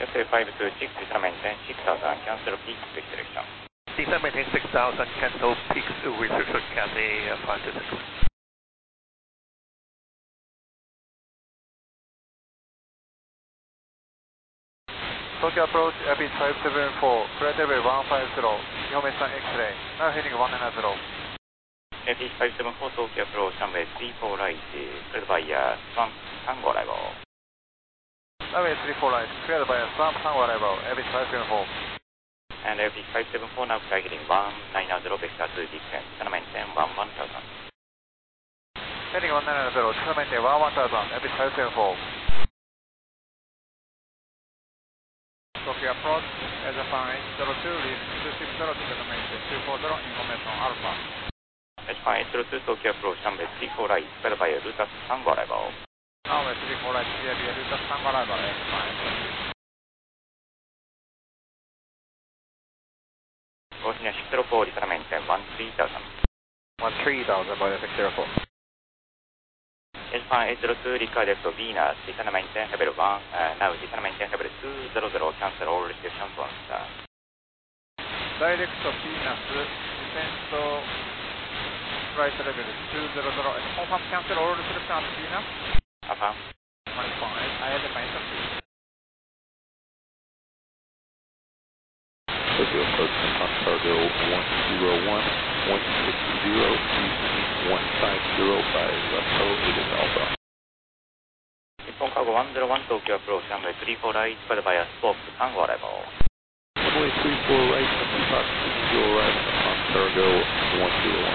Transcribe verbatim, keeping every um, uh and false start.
F A five two six, descend maintain six thousand, cancel peak with selection. Descend maintain six thousand, cancel peaks with selection, Cathay five two six. Tokyo approach, Airbus five seven four, flight level one five zero, information X-ray, now heading one nine zero. Airbus five seven four, Tokyo approach, runway three four right, cleared by uh, Swamp Tango arrival. Runway three four right, cleared by Swamp Tango arrival, Airbus five seven four. And Airbus five seven four now fly heading one nine zero, vector to descend, descend maintain one one thousand. Heading one nine zero, descend maintain one one thousand, Airbus five seven four. Tokyo approach, as a fine, zero two, lead two six zero, descend maintain two four zero, information Alpha. H five eight zero two, Tokyo approach, runway three four right, cleared by Lutas Tango arrival. Runway three four right, cleared by Lutas Tango arrival, H five. Bosnia six zero four, descend maintain one three thousand. one three thousand, Bosnia six zero four. H five eight zero two, record left Venus, descend maintain level one, uh, now descend maintain level two zero zero, cancel all receptions one star. Direct Venus, descent flight level two zero zero, confirm cancel all reception at Venus. Affirm. one five, I had my interview. Tokyo approach on cargo one zero one, one six zero, one five zero by Russo, it is Alpha. Nippon cargo one zero one, Tokyo approach, runway three four right, cleared by a Swamp Tango arrival. Runway three four right, from the top, zero right, on cargo one zero one.